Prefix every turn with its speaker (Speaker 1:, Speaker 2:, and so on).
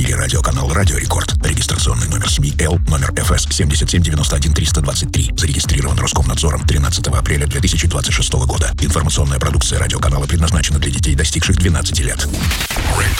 Speaker 1: эфире радиоканал «Радио Рекорд». Регистрационный номер СМИ Л, номер ФС 7791-323. Зарегистрирован Роскомнадзором 13 апреля 2026 года. Информационная продукция радиоканала предназначена для детей, достигших 12 лет.